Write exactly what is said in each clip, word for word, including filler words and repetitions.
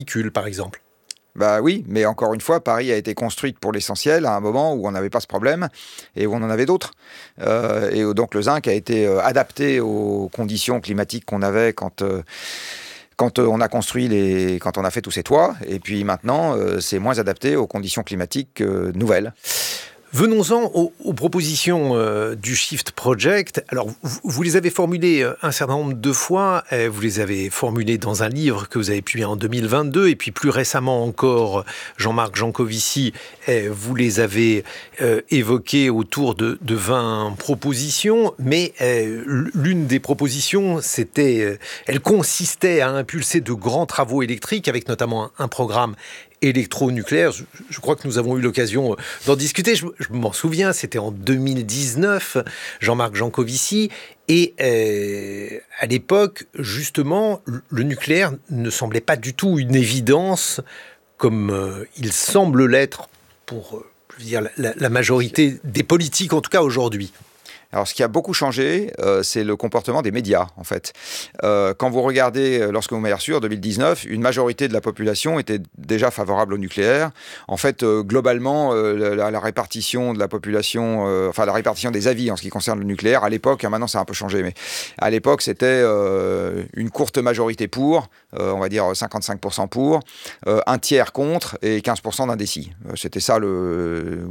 véhicules, par exemple. Bah oui, mais encore une fois, Paris a été construite pour l'essentiel à un moment où on n'avait pas ce problème et où on en avait d'autres. Euh, et où donc le zinc a été euh, adapté aux conditions climatiques qu'on avait quand, euh, quand euh, on a construit les, quand on a fait tous ces toits. Et puis maintenant, euh, c'est moins adapté aux conditions climatiques euh, nouvelles. Venons-en aux, aux propositions euh, du Shift Project. Alors, vous, vous les avez formulées euh, un certain nombre de fois. Euh, vous les avez formulées dans un livre que vous avez publié en deux mille vingt-deux. Et puis, plus récemment encore, Jean-Marc Jancovici, euh, vous les avez euh, évoquées autour de, de vingt propositions. Mais euh, l'une des propositions, c'était, euh, elle consistait à impulser de grands travaux électriques, avec notamment un, un programme électronucléaire. Je, je crois que nous avons eu l'occasion d'en discuter. Je, je m'en souviens, c'était en deux mille dix-neuf, Jean-Marc Jancovici. Et euh, à l'époque, justement, le nucléaire ne semblait pas du tout une évidence comme euh, il semble l'être pour euh, je veux dire, la, la majorité des politiques, en tout cas aujourd'hui. Alors, ce qui a beaucoup changé, euh, c'est le comportement des médias, en fait. Euh, quand vous regardez, lorsque vous m'avez reçu en deux mille dix-neuf, une majorité de la population était déjà favorable au nucléaire. En fait, euh, globalement, euh, la, la répartition de la population, euh, enfin, la répartition des avis en ce qui concerne le nucléaire, à l'époque, hein, maintenant ça a un peu changé, mais à l'époque, c'était euh, une courte majorité pour, euh, on va dire cinquante-cinq pour cent pour, euh, un tiers contre et quinze pour cent d'indécis. Euh, c'était ça le...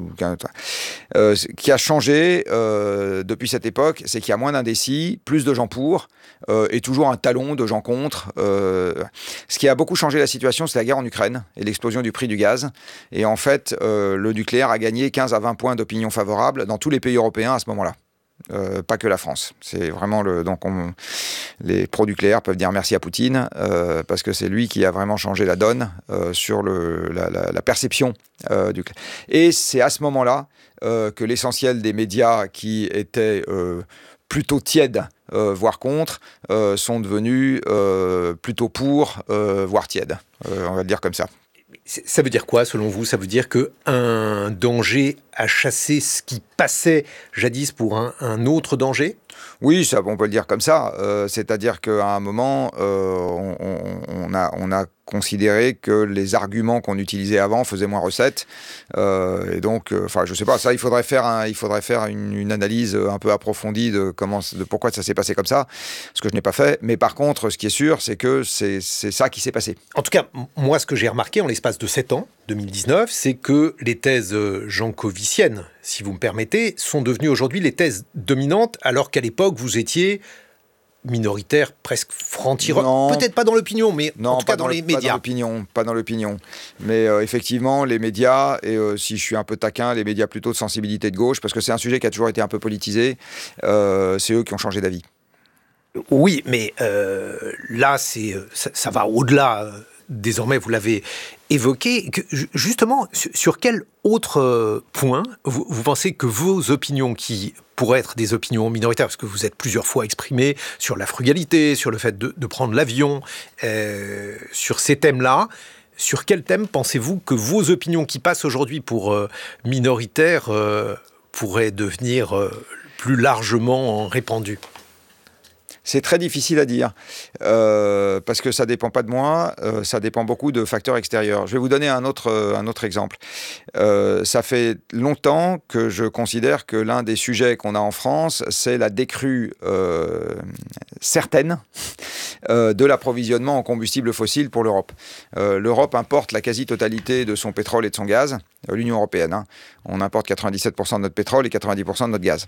Euh, ce qui a changé... Euh, depuis cette époque, c'est qu'il y a moins d'indécis, plus de gens pour, euh, et toujours un talon de gens contre. Euh, ce qui a beaucoup changé la situation, c'est la guerre en Ukraine et l'explosion du prix du gaz. Et en fait, euh, le nucléaire a gagné quinze à vingt points d'opinion favorable dans tous les pays européens à ce moment-là. Euh, pas que la France. C'est vraiment le. Donc, on, les pro-nucléaires peuvent dire merci à Poutine euh, parce que c'est lui qui a vraiment changé la donne euh, sur le, la, la, la perception euh, du. Et c'est à ce moment-là euh, que l'essentiel des médias qui étaient euh, plutôt tièdes, euh, voire contre, euh, sont devenus euh, plutôt pour, euh, voire tièdes. Euh, on va le dire comme ça. Ça veut dire quoi, selon vous? Ça veut dire qu'un danger a chassé ce qui passait jadis pour un, un autre danger? Oui, ça, on peut le dire comme ça. Euh, c'est-à-dire qu'à un moment, euh, on, on, on, a, on a considéré que les arguments qu'on utilisait avant faisaient moins recette. Euh, et donc, enfin, euh, je sais pas, ça, il faudrait faire, un, il faudrait faire une, une analyse un peu approfondie de, comment, de pourquoi ça s'est passé comme ça, ce que je n'ai pas fait. Mais par contre, ce qui est sûr, c'est que c'est, c'est ça qui s'est passé. En tout cas, moi, ce que j'ai remarqué en l'espace de sept ans, deux mille dix-neuf, c'est que les thèses jankoviciennes, si vous me permettez, sont devenues aujourd'hui les thèses dominantes, alors qu'à l'époque, vous étiez minoritaire, presque franc-tireur. Peut-être pas dans l'opinion, mais non, en tout cas dans, dans les le, médias. Pas dans l'opinion, pas dans l'opinion. Mais euh, effectivement, les médias, et euh, si je suis un peu taquin, les médias plutôt de sensibilité de gauche, parce que c'est un sujet qui a toujours été un peu politisé, euh, c'est eux qui ont changé d'avis. Oui, mais euh, là, c'est, ça, ça va au-delà. Euh, désormais, vous l'avez évoqué. Que, justement, sur, sur quel autre point vous, vous pensez que vos opinions qui pourraient être des opinions minoritaires, parce que vous êtes plusieurs fois exprimé sur la frugalité, sur le fait de, de prendre l'avion, euh, sur ces thèmes-là, sur quel thème pensez-vous que vos opinions qui passent aujourd'hui pour euh, minoritaires euh, pourraient devenir euh, plus largement répandues ? C'est très difficile à dire, euh, parce que ça ne dépend pas de moi, euh, ça dépend beaucoup de facteurs extérieurs. Je vais vous donner un autre, euh, un autre exemple. Euh, ça fait longtemps que je considère que l'un des sujets qu'on a en France, c'est la décrue euh, certaine euh, de l'approvisionnement en combustibles fossiles pour l'Europe. Euh, L'Europe importe la quasi-totalité de son pétrole et de son gaz, euh, l'Union européenne. Hein. On importe quatre-vingt-dix-sept pour cent de notre pétrole et quatre-vingt-dix pour cent de notre gaz.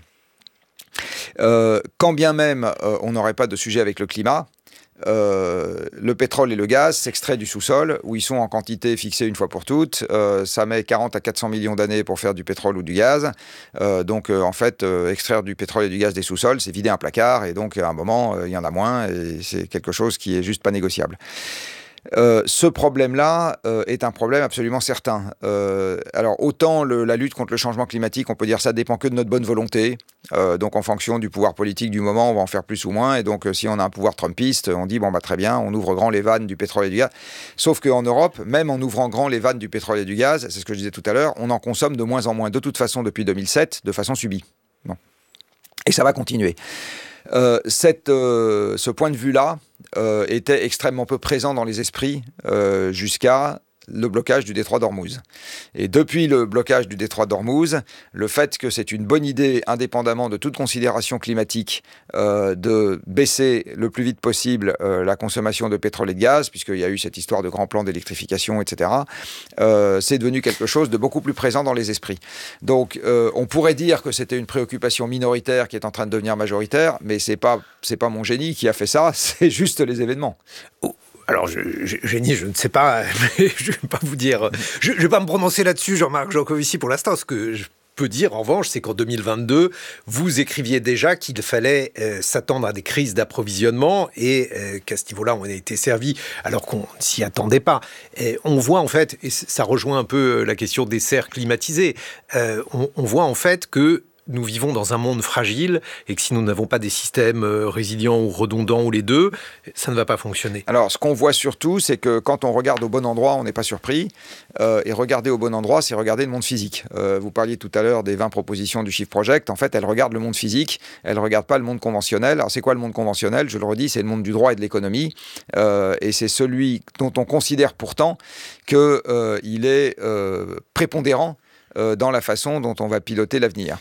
Euh, quand bien même euh, on n'aurait pas de sujet avec le climat, euh, le pétrole et le gaz s'extraient du sous-sol où ils sont en quantité fixée une fois pour toutes. Euh, ça met quarante à quatre cents millions d'années pour faire du pétrole ou du gaz. Euh, donc euh, en fait, euh, extraire du pétrole et du gaz des sous-sols, c'est vider un placard et donc à un moment, il euh, y en a moins et c'est quelque chose qui est juste pas négociable. Euh, ce problème-là euh, est un problème absolument certain. Euh, alors, autant le, la lutte contre le changement climatique, on peut dire ça dépend que de notre bonne volonté. Euh, donc, en fonction du pouvoir politique du moment, on va en faire plus ou moins. Et donc, euh, si on a un pouvoir trumpiste, on dit, bon, bah, très bien, on ouvre grand les vannes du pétrole et du gaz. Sauf qu'en Europe, même en ouvrant grand les vannes du pétrole et du gaz, c'est ce que je disais tout à l'heure, on en consomme de moins en moins, de toute façon, depuis deux mille sept, de façon subie. Bon. Et ça va continuer. Euh, cette, euh, ce point de vue-là euh, était extrêmement peu présent dans les esprits euh, jusqu'à le blocage du détroit d'Ormuz. Et depuis le blocage du détroit d'Ormuz, le fait que c'est une bonne idée, indépendamment de toute considération climatique, euh, de baisser le plus vite possible euh, la consommation de pétrole et de gaz, puisqu'il y a eu cette histoire de grand plan d'électrification, et cetera, euh, c'est devenu quelque chose de beaucoup plus présent dans les esprits. Donc, euh, on pourrait dire que c'était une préoccupation minoritaire qui est en train de devenir majoritaire, mais c'est pas, c'est pas mon génie qui a fait ça, c'est juste les événements. Oh. Alors, je, je, génie, je ne sais pas, mais je ne vais pas vous dire... Je ne vais pas me prononcer là-dessus, Jean-Marc Jancovici, pour l'instant. Ce que je peux dire, en revanche, c'est qu'en deux mille vingt-deux, vous écriviez déjà qu'il fallait euh, s'attendre à des crises d'approvisionnement et euh, qu'à ce niveau-là, on a été servi alors qu'on ne s'y attendait pas. Et on voit, en fait, et ça rejoint un peu la question des serres climatisées, euh, on, on voit, en fait, que nous vivons dans un monde fragile et que si nous n'avons pas des systèmes résilients ou redondants ou les deux, ça ne va pas fonctionner. Alors, ce qu'on voit surtout, c'est que quand on regarde au bon endroit, on n'est pas surpris. Euh, et regarder au bon endroit, c'est regarder le monde physique. Euh, vous parliez tout à l'heure des vingt propositions du Shift Project. En fait, elles regardent le monde physique. Elles ne regardent pas le monde conventionnel. Alors, c'est quoi le monde conventionnel ? Je le redis, c'est le monde du droit et de l'économie. Euh, et c'est celui dont on considère pourtant qu'il euh, est euh, prépondérant euh, dans la façon dont on va piloter l'avenir.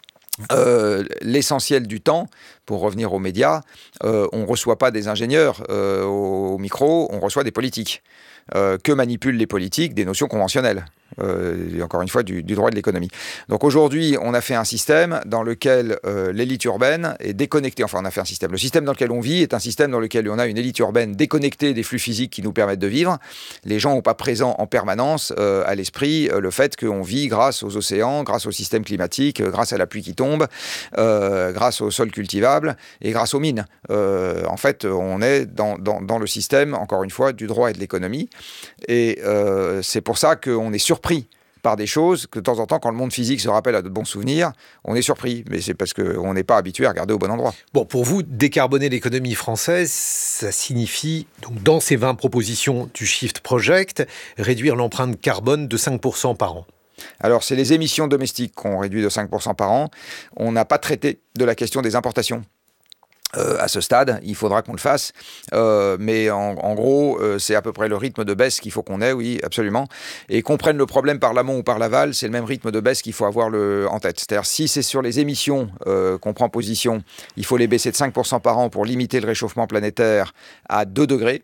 Euh, l'essentiel du temps, pour revenir aux médias, euh, on ne reçoit pas des ingénieurs euh, au, au micro, on reçoit des politiques. Euh, que manipulent les politiques ? Des notions conventionnelles. Euh, encore une fois, du, du droit et de l'économie. Donc aujourd'hui, on a fait un système dans lequel euh, l'élite urbaine est déconnectée. Enfin, on a fait un système. Le système dans lequel on vit est un système dans lequel on a une élite urbaine déconnectée des flux physiques qui nous permettent de vivre. Les gens n'ont pas présent en permanence euh, à l'esprit euh, le fait qu'on vit grâce aux océans, grâce au système climatique, euh, grâce à la pluie qui tombe, euh, grâce au sol cultivable et grâce aux mines. Euh, en fait, on est dans, dans, dans le système, encore une fois, du droit et de l'économie. Et euh, c'est pour ça qu'on est surpris par des choses que de temps en temps, quand le monde physique se rappelle à de bons souvenirs, on est surpris. Mais c'est parce qu'on n'est pas habitué à regarder au bon endroit. Bon, pour vous, décarboner l'économie française, ça signifie, donc, dans ces vingt propositions du Shift Project, réduire l'empreinte carbone de cinq pour cent par an. Alors, c'est les émissions domestiques qu'on réduit de cinq pour cent par an. On n'a pas traité de la question des importations. Euh, à ce stade, il faudra qu'on le fasse, euh, mais en, en gros, euh, c'est à peu près le rythme de baisse qu'il faut qu'on ait, oui, absolument, et qu'on prenne le problème par l'amont ou par l'aval, c'est le même rythme de baisse qu'il faut avoir le, en tête. C'est-à-dire, si c'est sur les émissions euh, qu'on prend position, il faut les baisser de cinq pour cent par an pour limiter le réchauffement planétaire à deux degrés,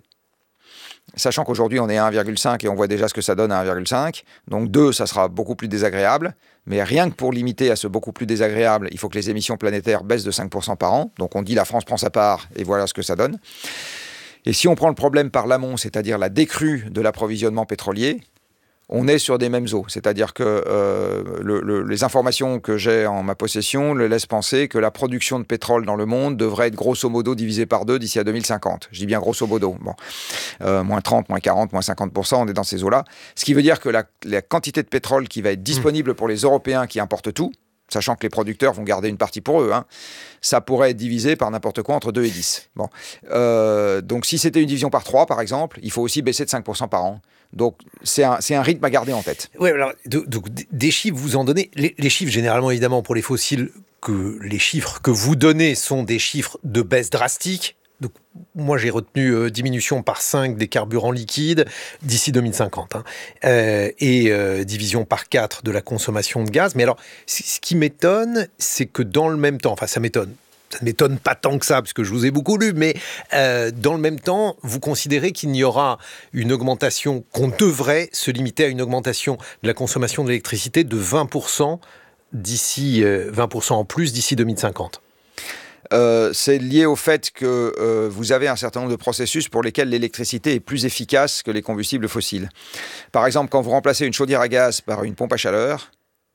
sachant qu'aujourd'hui, on est à un virgule cinq et on voit déjà ce que ça donne à un virgule cinq, donc deux, ça sera beaucoup plus désagréable. Mais rien que pour limiter à ce beaucoup plus désagréable, il faut que les émissions planétaires baissent de cinq pour cent par an. Donc on dit la France prend sa part et voilà ce que ça donne. Et si on prend le problème par l'amont, c'est-à-dire la décrue de l'approvisionnement pétrolier, on est sur des mêmes eaux. C'est-à-dire que euh, le, le, les informations que j'ai en ma possession le laissent penser que la production de pétrole dans le monde devrait être grosso modo divisée par deux d'ici à deux mille cinquante. Je dis bien grosso modo. Bon. Euh, moins trente, moins quarante, moins cinquante pour cent, on est dans ces eaux-là. Ce qui veut dire que la, la quantité de pétrole qui va être disponible pour les Européens qui importent tout, sachant que les producteurs vont garder une partie pour eux, hein, ça pourrait être divisé par n'importe quoi entre deux et dix. Bon. Euh, donc si c'était une division par trois, par exemple, il faut aussi baisser de cinq pour cent par an. Donc c'est un, c'est un rythme à garder en tête. Oui, alors, donc, des chiffres, vous en donnez. Les, les chiffres, généralement, évidemment, pour les fossiles, que les chiffres que vous donnez sont des chiffres de baisse drastique. Donc, moi, j'ai retenu euh, diminution par cinq des carburants liquides d'ici deux mille cinquante. Hein, euh, et euh, division par quatre de la consommation de gaz. Mais alors, ce qui m'étonne, c'est que dans le même temps, enfin, ça m'étonne. Ça ne m'étonne pas tant que ça, parce que je vous ai beaucoup lu, mais euh, dans le même temps, vous considérez qu'il y aura une augmentation, qu'on devrait se limiter à une augmentation de la consommation d'électricité de vingt pour cent d'ici, euh, vingt pour cent en plus d'ici deux mille cinquante. Euh, c'est lié au fait que euh, vous avez un certain nombre de processus pour lesquels l'électricité est plus efficace que les combustibles fossiles. Par exemple, quand vous remplacez une chaudière à gaz par une pompe à chaleur,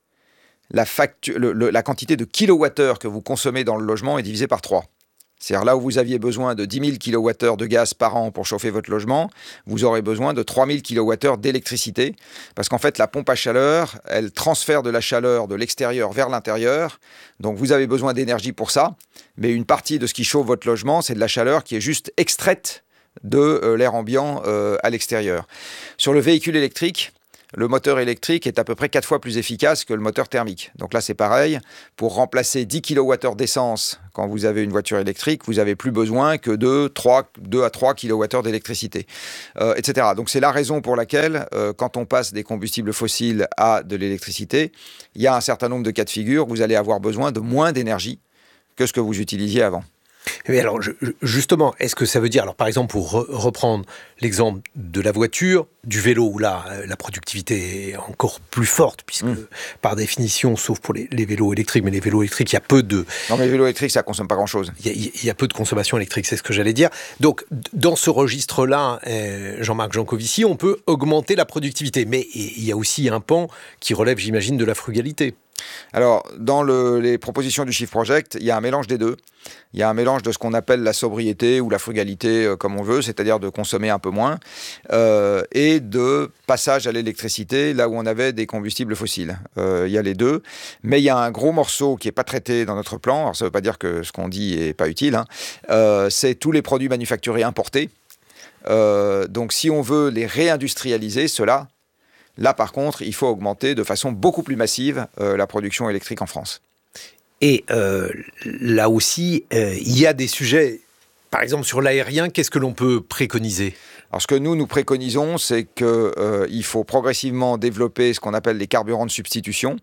La, factu- le, le, la quantité de kilowattheures que vous consommez dans le logement est divisée par trois. C'est-à-dire là où vous aviez besoin de dix mille kilowattheures de gaz par an pour chauffer votre logement, vous aurez besoin de trois mille kilowattheures d'électricité. Parce qu'en fait, la pompe à chaleur, elle transfère de la chaleur de l'extérieur vers l'intérieur. Donc vous avez besoin d'énergie pour ça. Mais une partie de ce qui chauffe votre logement, c'est de la chaleur qui est juste extraite de euh, l'air ambiant euh, à l'extérieur. Sur le véhicule électrique, le moteur électrique est à peu près quatre fois plus efficace que le moteur thermique. Donc là, c'est pareil. Pour remplacer dix kilowattheures d'essence quand vous avez une voiture électrique, vous n'avez plus besoin que de trois, deux à trois kilowattheures d'électricité, euh, et cetera. Donc c'est la raison pour laquelle, euh, quand on passe des combustibles fossiles à de l'électricité, il y a un certain nombre de cas de figure, vous allez avoir besoin de moins d'énergie que ce que vous utilisiez avant. Mais alors, je, justement, est-ce que ça veut dire, alors par exemple, pour re- reprendre l'exemple de la voiture, du vélo, où là, la productivité est encore plus forte, puisque mmh. par définition, sauf pour les, les vélos électriques, mais les vélos électriques, il y a peu de... Non, mais les vélos électriques, ça ne consomme pas grand-chose. Il y, a, il y a peu de consommation électrique, c'est ce que j'allais dire. Donc, dans ce registre-là, euh, Jean-Marc Jancovici, on peut augmenter la productivité, mais il y a aussi un pan qui relève, j'imagine, de la frugalité. Alors, dans le, les propositions du Shift Project, il y a un mélange des deux. Il y a un mélange de ce qu'on appelle la sobriété ou la frugalité, euh, comme on veut, c'est-à-dire de consommer un peu moins, euh, et de passage à l'électricité, là où on avait des combustibles fossiles. Euh, il y a les deux, mais il y a un gros morceau qui n'est pas traité dans notre plan. Alors, ça ne veut pas dire que ce qu'on dit n'est pas utile, hein. Euh, c'est tous les produits manufacturés importés. Euh, donc, si on veut les réindustrialiser, ceux-là, là, par contre, il faut augmenter de façon beaucoup plus massive euh, la production électrique en France. Et euh, là aussi, euh, il y a des sujets, par exemple sur l'aérien, qu'est-ce que l'on peut préconiser ? Alors, ce que nous, nous préconisons, c'est qu'il euh, faut progressivement développer ce qu'on appelle les carburants de substitution.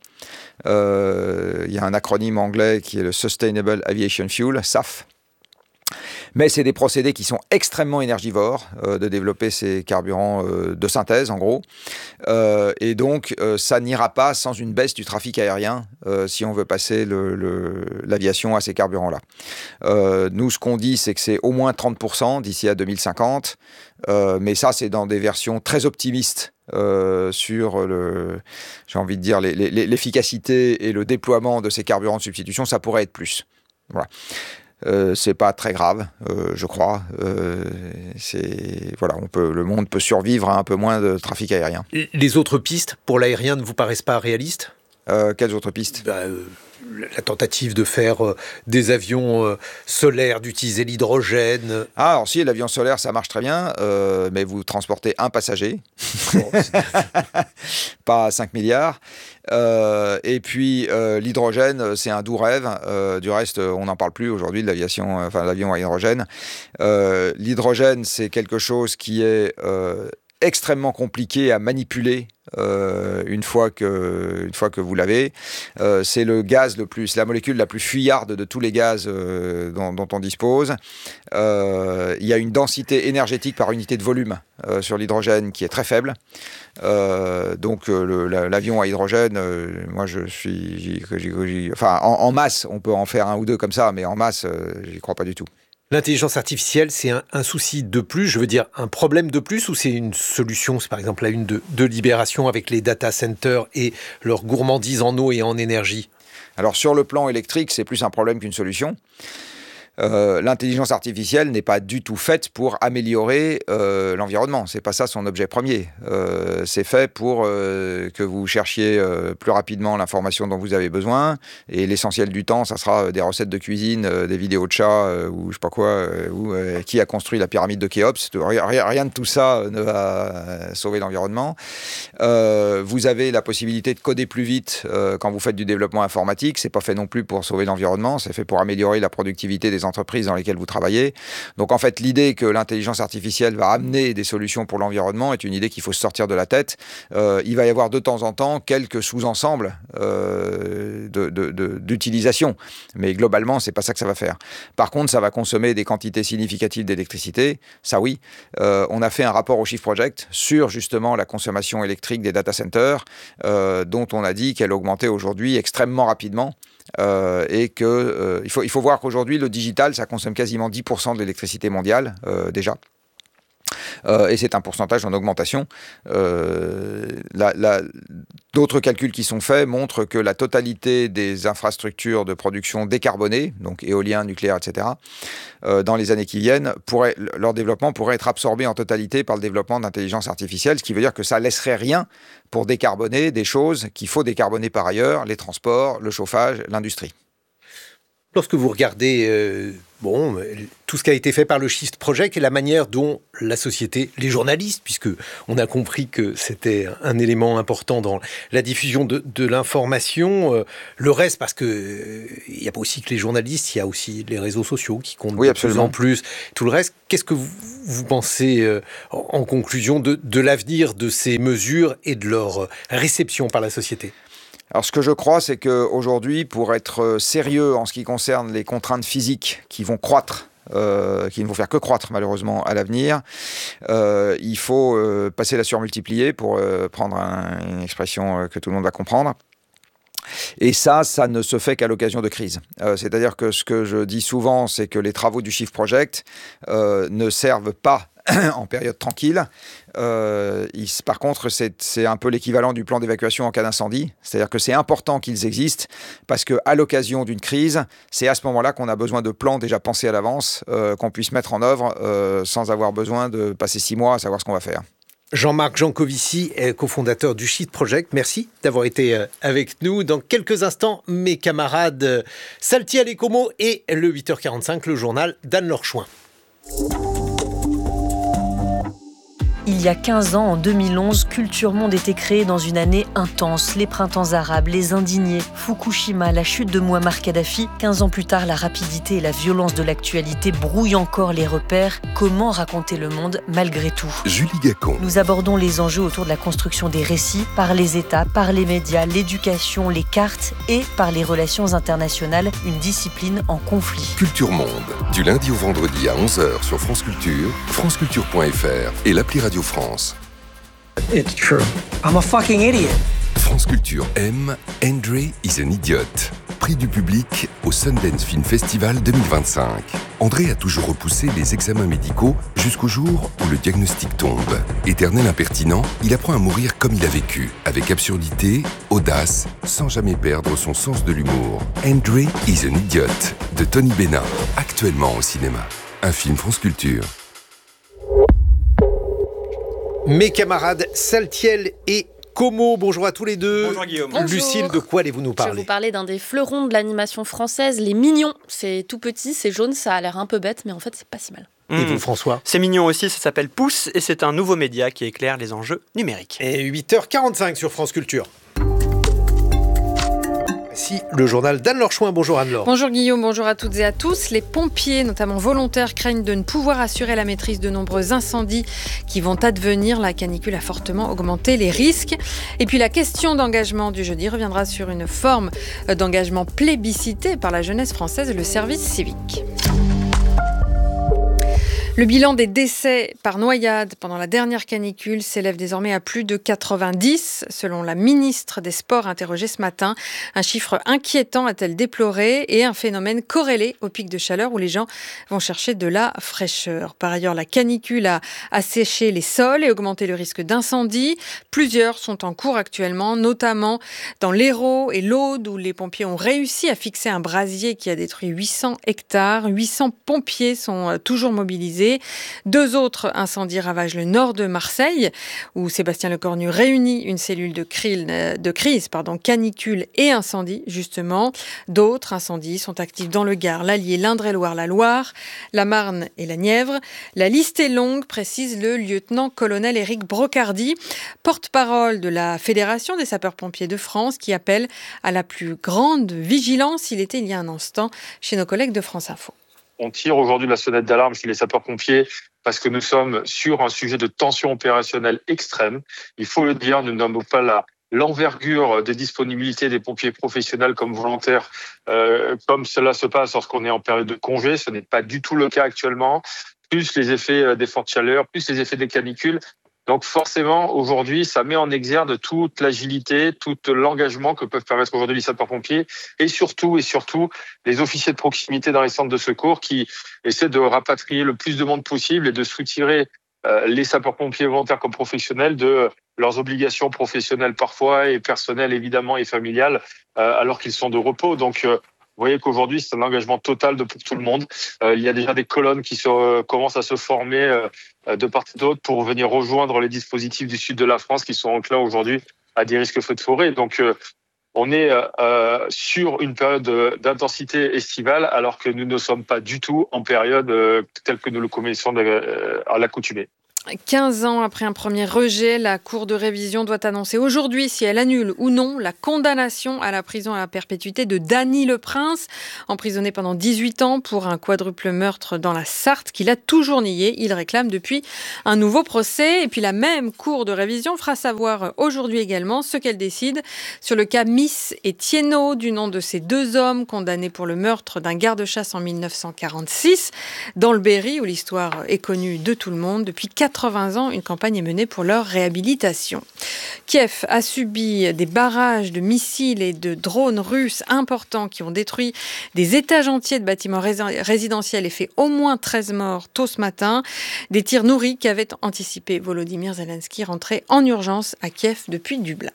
Euh, il y a un acronyme anglais qui est le Sustainable Aviation Fuel, S A F. Mais c'est des procédés qui sont extrêmement énergivores, euh, de développer ces carburants euh, de synthèse, en gros. Euh, et donc, euh, ça n'ira pas sans une baisse du trafic aérien euh, si on veut passer le, le, l'aviation à ces carburants-là. Euh, nous, ce qu'on dit, c'est que c'est au moins trente pour cent d'ici à deux mille cinquante. Euh, mais ça, c'est dans des versions très optimistes. Euh, sur le, j'ai envie de dire, les, les, l'efficacité et le déploiement de ces carburants de substitution, ça pourrait être plus. Voilà. Euh, c'est pas très grave, euh, je crois. Euh, c'est, voilà, on peut, le monde peut survivre à un peu moins de trafic aérien. Les autres pistes pour l'aérien ne vous paraissent pas réalistes ? euh, Quelles autres pistes ? bah, euh, La tentative de faire euh, des avions euh, solaires, d'utiliser l'hydrogène. Ah, alors si, l'avion solaire, ça marche très bien, euh, mais vous transportez un passager, bon, pas cinq milliards. Euh, et puis euh, l'hydrogène, c'est un doux rêve. Euh, du reste, on n'en parle plus aujourd'hui de l'aviation, enfin l'avion à hydrogène. Euh, l'hydrogène, c'est quelque chose qui est euh, extrêmement compliqué à manipuler. Euh, une fois que, une fois que vous l'avez, euh, c'est le gaz le plus, c'est la molécule la plus fuyarde de tous les gaz euh, dont, dont on dispose. Euh, il y a une densité énergétique par unité de volume euh, sur l'hydrogène qui est très faible. Euh, donc euh, le, la, l'avion à hydrogène, euh, moi je suis, j'y, j'y, j'y, enfin en, en masse, on peut en faire un ou deux comme ça, mais en masse, euh, j'y crois pas du tout. L'intelligence artificielle, c'est un, un souci de plus, je veux dire un problème de plus, ou c'est une solution ? C'est par exemple la une de, de Libération avec les data centers et leur gourmandise en eau et en énergie. Alors sur le plan électrique, c'est plus un problème qu'une solution. Euh, l'intelligence artificielle n'est pas du tout faite pour améliorer euh, l'environnement. C'est pas ça son objet premier. Euh, c'est fait pour euh, que vous cherchiez euh, plus rapidement l'information dont vous avez besoin. Et l'essentiel du temps, ça sera des recettes de cuisine, euh, des vidéos de chats euh, ou je sais pas quoi, euh, ou euh, qui a construit la pyramide de Khéops. Rien, rien de tout ça ne va sauver l'environnement. Euh, vous avez la possibilité de coder plus vite euh, quand vous faites du développement informatique. C'est pas fait non plus pour sauver l'environnement. C'est fait pour améliorer la productivité des entreprises dans lesquelles vous travaillez. Donc en fait, l'idée que l'intelligence artificielle va amener des solutions pour l'environnement est une idée qu'il faut se sortir de la tête. Euh, il va y avoir de temps en temps quelques sous-ensembles euh, de, de, de, d'utilisation, mais globalement, c'est pas ça que ça va faire. Par contre, ça va consommer des quantités significatives d'électricité, ça oui. Euh, on a fait un rapport au Shift Project sur justement la consommation électrique des data centers, euh, dont on a dit qu'elle augmentait aujourd'hui extrêmement rapidement. Euh, et qu'il euh, faut, il faut voir qu'aujourd'hui, le digital, ça consomme quasiment dix pour cent de l'électricité mondiale, euh, déjà. Euh, et c'est un pourcentage en augmentation. Euh, la, la, d'autres calculs qui sont faits montrent que la totalité des infrastructures de production décarbonées, donc éolien, nucléaire, et cetera, euh, dans les années qui viennent, pourrait, leur développement pourrait être absorbé en totalité par le développement d'intelligence artificielle, ce qui veut dire que ça ne laisserait rien pour décarboner des choses qu'il faut décarboner par ailleurs, les transports, le chauffage, l'industrie. Lorsque vous regardez euh, bon, tout ce qui a été fait par le Shift Project et la manière dont la société, les journalistes, puisque on a compris que c'était un élément important dans la diffusion de, de l'information, euh, le reste, parce que euh, il n'y a pas aussi que les journalistes, il y a aussi les réseaux sociaux qui comptent oui, de absolument. plus en plus. Tout le reste, qu'est-ce que vous, vous pensez euh, en, en conclusion de, de l'avenir de ces mesures et de leur euh, réception par la société ? Alors, ce que je crois, c'est qu'aujourd'hui, pour être sérieux en ce qui concerne les contraintes physiques qui vont croître, euh, qui ne vont faire que croître malheureusement à l'avenir, euh, il faut euh, passer la surmultiplier, pour euh, prendre un, une expression que tout le monde va comprendre. Et ça, ça ne se fait qu'à l'occasion de crise. Euh, c'est-à-dire que ce que je dis souvent, c'est que les travaux du Shift Project euh, ne servent pas en période tranquille. Euh, il, par contre, c'est, c'est un peu l'équivalent du plan d'évacuation en cas d'incendie. C'est-à-dire que c'est important qu'ils existent parce qu'à l'occasion d'une crise, c'est à ce moment-là qu'on a besoin de plans déjà pensés à l'avance, euh, qu'on puisse mettre en œuvre euh, sans avoir besoin de passer six mois à savoir ce qu'on va faire. Jean-Marc Jancovici, cofondateur du Shift Project, merci d'avoir été avec nous. Dans quelques instants, mes camarades Saltiel et Como et le huit heures quarante-cinq, le journal d'Anne-Laure Chouin. Il y a quinze ans, en deux mille onze, Culture Monde était créé dans une année intense. Les printemps arabes, les indignés, Fukushima, la chute de Mouammar Kadhafi. quinze ans plus tard, la rapidité et la violence de l'actualité brouillent encore les repères. Comment raconter le monde malgré tout ? Julie Gacon. Nous abordons les enjeux autour de la construction des récits, par les États, par les médias, l'éducation, les cartes et par les relations internationales, une discipline en conflit. Culture Monde, du lundi au vendredi à onze heures sur France Culture, franceculture point f r et l'appli Radio France. It's true. I'm a fucking idiot. France Culture aime Andre is an Idiot. Prix du public au Sundance Film Festival deux mille vingt-cinq. André a toujours repoussé les examens médicaux jusqu'au jour où le diagnostic tombe. Éternel impertinent, il apprend à mourir comme il a vécu, avec absurdité, audace, sans jamais perdre son sens de l'humour. Andre is an Idiot, de Tony Bénin, actuellement au cinéma. Un film France Culture. Mes camarades Saltiel et Como, bonjour à tous les deux. Bonjour Guillaume. Bonjour. Lucille, de quoi allez-vous nous parler ? Je vais vous parler d'un des fleurons de l'animation française, les Mignons. C'est tout petit, c'est jaune, ça a l'air un peu bête, mais en fait, c'est pas si mal. Et vous, François ? C'est mignon aussi, ça s'appelle Pouce et c'est un nouveau média qui éclaire les enjeux numériques. Et huit heures quarante-cinq sur France Culture. Voici le journal d'Anne-Laure Chouin. Bonjour Anne-Laure. Bonjour Guillaume, bonjour à toutes et à tous. Les pompiers, notamment volontaires, craignent de ne pouvoir assurer la maîtrise de nombreux incendies qui vont advenir. La canicule a fortement augmenté les risques. Et puis la question d'engagement du jeudi reviendra sur une forme d'engagement plébiscité par la jeunesse française, le service civique. Le bilan des décès par noyade pendant la dernière canicule s'élève désormais à plus de quatre-vingt-dix, selon la ministre des Sports interrogée ce matin. Un chiffre inquiétant a-t-elle déploré et un phénomène corrélé au pic de chaleur où les gens vont chercher de la fraîcheur. Par ailleurs, la canicule a asséché les sols et augmenté le risque d'incendie. Plusieurs sont en cours actuellement, notamment dans l'Hérault et l'Aude où les pompiers ont réussi à fixer un brasier qui a détruit huit cents hectares. huit cents pompiers sont toujours mobilisés. Deux autres incendies ravagent le nord de Marseille, où Sébastien Lecornu réunit une cellule de crise, de crise pardon, canicule et incendie, justement. D'autres incendies sont actifs dans le Gard, l'Allier, l'Indre-et-Loire, la Loire, la Marne et la Nièvre. La liste est longue, précise le lieutenant-colonel Éric Brocardi, porte-parole de la Fédération des sapeurs-pompiers de France, qui appelle à la plus grande vigilance. Il était il y a un instant chez nos collègues de France Info. On tire aujourd'hui la sonnette d'alarme chez les sapeurs-pompiers parce que nous sommes sur un sujet de tension opérationnelle extrême. Il faut le dire, nous n'avons pas la, l'envergure des disponibilités des pompiers professionnels comme volontaires, euh, comme cela se passe lorsqu'on est en période de congé. Ce n'est pas du tout le cas actuellement. Plus les effets des fortes chaleurs, plus les effets des canicules. Donc forcément, aujourd'hui, ça met en exergue toute l'agilité, tout l'engagement que peuvent permettre aujourd'hui les sapeurs-pompiers et surtout, et surtout, les officiers de proximité dans les centres de secours qui essaient de rapatrier le plus de monde possible et de soutirer euh, les sapeurs-pompiers volontaires comme professionnels de leurs obligations professionnelles parfois et personnelles évidemment et familiales euh, alors qu'ils sont de repos. Donc euh, vous voyez qu'aujourd'hui, c'est un engagement total de, pour tout le monde. Euh, il y a déjà des colonnes qui se, euh, commencent à se former euh, de part et d'autre pour venir rejoindre les dispositifs du sud de la France qui sont enclins aujourd'hui à des risques feux de forêt. Donc, euh, on est euh, sur une période d'intensité estivale alors que nous ne sommes pas du tout en période euh, telle que nous le connaissons euh, à l'accoutumée. quinze ans après un premier rejet, la Cour de révision doit annoncer aujourd'hui si elle annule ou non la condamnation à la prison à la perpétuité de Dany Le Prince, emprisonné pendant dix-huit ans pour un quadruple meurtre dans la Sarthe qu'il a toujours nié. Il réclame depuis un nouveau procès. Et puis la même Cour de révision fera savoir aujourd'hui également ce qu'elle décide sur le cas Miss et Thienot, du nom de ces deux hommes condamnés pour le meurtre d'un garde-chasse en mille neuf cent quarante-six dans le Berry, où l'histoire est connue de tout le monde. Depuis quatre-vingts ans, une campagne est menée pour leur réhabilitation. Kiev a subi des barrages de missiles et de drones russes importants qui ont détruit des étages entiers de bâtiments résidentiels et fait au moins treize morts tôt ce matin. Des tirs nourris qu'avait anticipé Volodymyr Zelensky, rentré en urgence à Kiev depuis Dublin.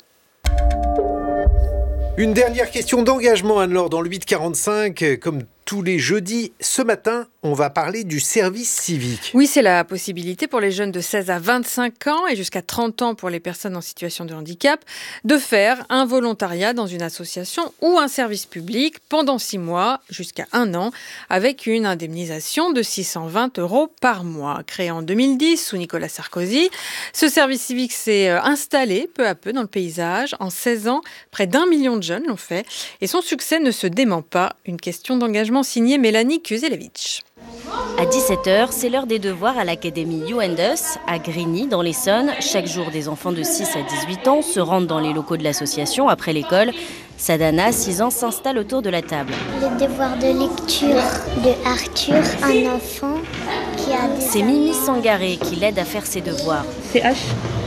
Une dernière question d'engagement, Anne-Laure, dans le huit quarante-cinq, comme tous les jeudis. Ce matin, on va parler du service civique. Oui, c'est la possibilité pour les jeunes de seize à vingt-cinq ans et jusqu'à trente ans pour les personnes en situation de handicap de faire un volontariat dans une association ou un service public pendant six mois jusqu'à un an avec une indemnisation de six cent vingt euros par mois. Créé en deux mille dix sous Nicolas Sarkozy, ce service civique s'est installé peu à peu dans le paysage. En seize ans, près d'un million de jeunes l'ont fait et son succès ne se dément pas. Une question d'engagement signée Mélanie Kuzelevich. À dix-sept heures, c'est l'heure des devoirs à l'académie You and Us, à Grigny, dans l'Essonne. Chaque jour, des enfants de six à dix-huit ans se rendent dans les locaux de l'association après l'école. Sadhana, six ans, s'installe autour de la table. Les devoirs de lecture de Arthur, un enfant qui a des... C'est Mimi Sangaré qui l'aide à faire ses devoirs. C'est H.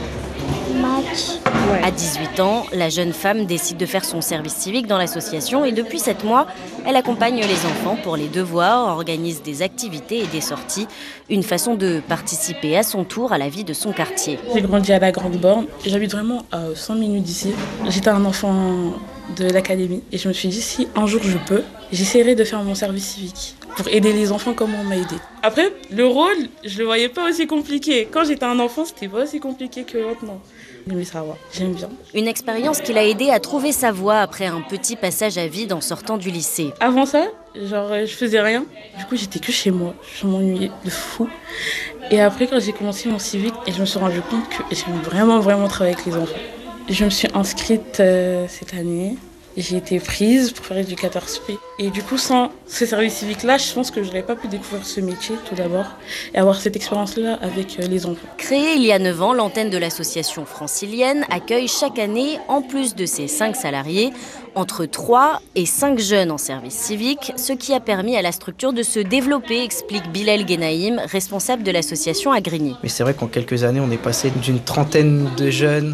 Match. Ouais. À dix-huit ans, la jeune femme décide de faire son service civique dans l'association et depuis sept mois, elle accompagne les enfants pour les devoirs, organise des activités et des sorties, une façon de participer à son tour à la vie de son quartier. J'ai grandi à la Grande Borne, j'habite vraiment à cent minutes d'ici. J'étais un enfant de l'académie et je me suis dit si un jour je peux, j'essaierai de faire mon service civique pour aider les enfants comme on m'a aidé. Après, le rôle, je le voyais pas aussi compliqué. Quand j'étais un enfant, c'était pas aussi compliqué que maintenant. Mais ça va, j'aime bien. Une expérience qui l'a aidé à trouver sa voie après un petit passage à vide en sortant du lycée. Avant ça, genre, je faisais rien. Du coup, j'étais que chez moi. Je m'ennuyais de fou. Et après, quand j'ai commencé mon civique, et je me suis rendu compte que j'aime vraiment, vraiment travailler avec les enfants. Je me suis inscrite euh, cette année. J'ai été prise pour faire éducateur S P. Et du coup, sans ce service civique-là, je pense que je n'aurais pas pu découvrir ce métier, tout d'abord, et avoir cette expérience-là avec les enfants. Créée il y a neuf ans, l'antenne de l'association francilienne accueille chaque année, en plus de ses cinq salariés, entre trois et cinq jeunes en service civique, ce qui a permis à la structure de se développer, explique Bilal Genaïm, responsable de l'association à Grigny. Mais c'est vrai qu'en quelques années, on est passé d'une trentaine de jeunes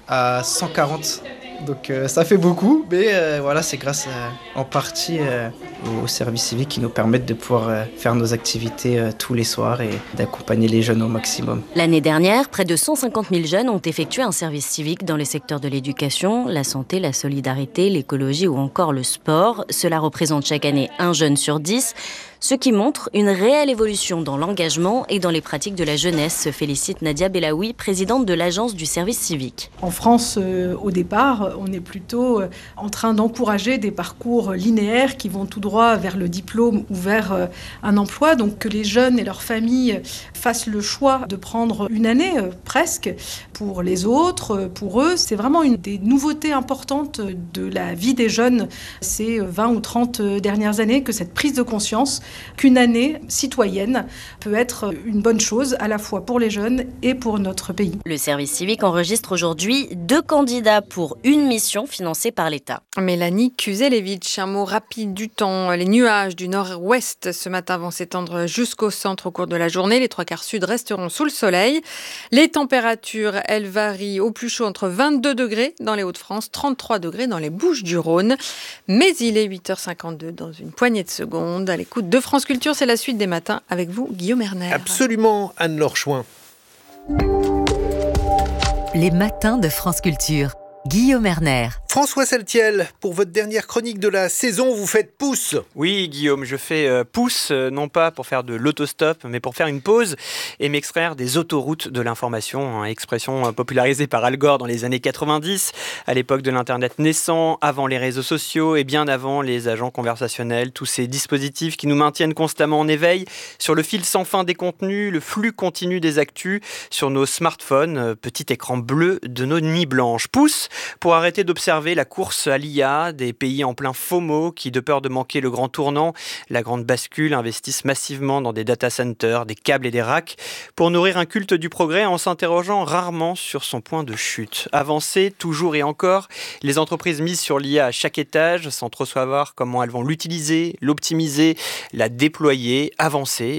à cent quarante. Donc euh, ça fait beaucoup, mais euh, voilà, c'est grâce euh, en partie euh, au service civique qui nous permettent de pouvoir euh, faire nos activités euh, tous les soirs et d'accompagner les jeunes au maximum. L'année dernière, près de cent cinquante mille jeunes ont effectué un service civique dans les secteurs de l'éducation, la santé, la solidarité, l'écologie ou encore le sport. Cela représente chaque année un jeune sur dix, ce qui montre une réelle évolution dans l'engagement et dans les pratiques de la jeunesse, se félicite Nadia Belaoui, présidente de l'agence du service civique. En France, euh, au départ, on est plutôt en train d'encourager des parcours linéaires qui vont tout droit vers le diplôme ou vers euh, un emploi. Donc que les jeunes et leurs familles fassent le choix de prendre une année euh, presque pour les autres, pour eux. C'est vraiment une des nouveautés importantes de la vie des jeunes ces vingt ou trente dernières années, que cette prise de conscience qu'une année citoyenne peut être une bonne chose à la fois pour les jeunes et pour notre pays. Le service civique enregistre aujourd'hui deux candidats pour une mission financée par l'État. Mélanie Kuzelevich, un mot rapide du temps. Les nuages du nord-ouest ce matin vont s'étendre jusqu'au centre au cours de la journée. Les trois quarts sud resteront sous le soleil. Les températures, elles varient au plus chaud entre vingt-deux degrés dans les Hauts-de-France, trente-trois degrés dans les Bouches-du-Rhône. Mais il est huit heures cinquante-deux dans une poignée de secondes. À l'écoute de France Culture, c'est la suite des matins avec vous, Guillaume Erner. Absolument, Anne-Laure Chouin. Les matins de France Culture, Guillaume Erner. François Saltiel, pour votre dernière chronique de la saison, vous faites pouce. Oui, Guillaume, je fais euh, pouce, euh, non pas pour faire de l'autostop, mais pour faire une pause et m'extraire des autoroutes de l'information, hein, expression euh, popularisée par Al Gore dans les années quatre-vingt-dix, à l'époque de l'Internet naissant, avant les réseaux sociaux et bien avant les agents conversationnels, tous ces dispositifs qui nous maintiennent constamment en éveil sur le fil sans fin des contenus, le flux continu des actus sur nos smartphones, euh, petit écran bleu de nos nuits blanches. Pouce pour arrêter d'observer la course à l'I A, des pays en plein FOMO qui, de peur de manquer le grand tournant, la grande bascule, investissent massivement dans des data centers, des câbles et des racks pour nourrir un culte du progrès en s'interrogeant rarement sur son point de chute. Avancer, toujours et encore, les entreprises misent sur l'I A à chaque étage sans trop savoir comment elles vont l'utiliser, l'optimiser, la déployer, avancer